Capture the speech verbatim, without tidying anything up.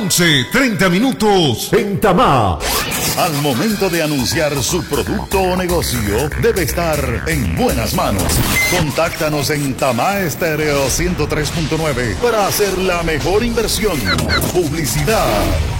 once, treinta minutos en Tamá. Al momento de anunciar su producto o negocio, debe estar en buenas manos. Contáctanos en Tamá Estéreo ciento tres punto nueve para hacer la mejor inversión. Publicidad.